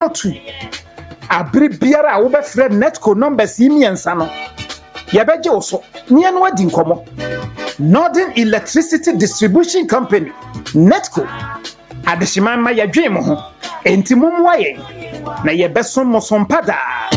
to abri biara wo be frɛ Netco numbers imiensa no yebeje wo so ne no adi nkomo Northern Electricity Distribution Company Netco adehima ma yadwe mo ho enti mumwa ye na yebeso mo sompada